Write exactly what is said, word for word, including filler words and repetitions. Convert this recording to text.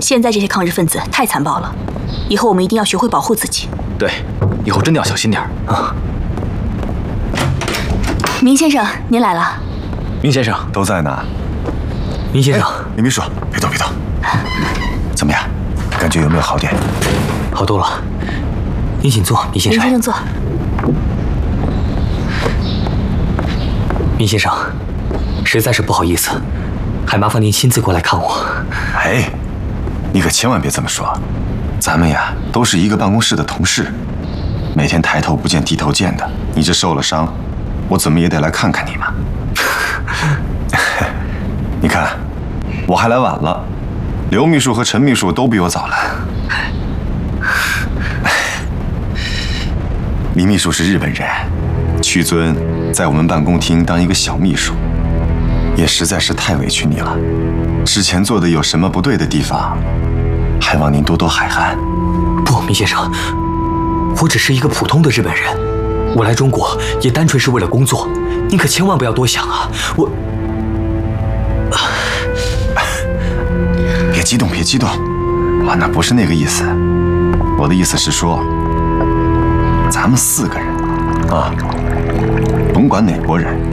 现在这些抗日分子太残暴了，以后我们一定要学会保护自己。 对，以后真的要小心点啊！ 明先生，您来了。 明先生都在呢。 明先生， 林秘书，别动别动。怎么样？感觉有没有好点？ 好多了。您请坐，明先生。 明先生坐。 明先生，实在是不好意思，还麻烦您亲自过来看我。 哎，你可千万别这么说，咱们呀都是一个办公室的同事，每天抬头不见低头见的。你这受了伤，我怎么也得来看看你嘛。你看，我还来晚了，刘秘书和陈秘书都比我早来。李秘书是日本人，屈尊在我们办公厅当一个小秘书，也实在是太委屈你了。之前做的有什么不对的地方，还望您多多海涵。 不，明先生，我只是一个普通的日本人，我来中国也单纯是为了工作，您可千万不要多想啊！我， 别激动，别激动，我那不是那个意思，我的意思是说，咱们四个人啊，甭管哪国人，